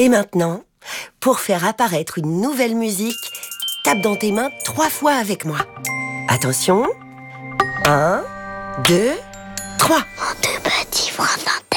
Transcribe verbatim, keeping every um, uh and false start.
Et maintenant, pour faire apparaître une nouvelle musique, tape dans tes mains trois fois avec moi. Attention. Un, deux, trois. Mon deux petits frères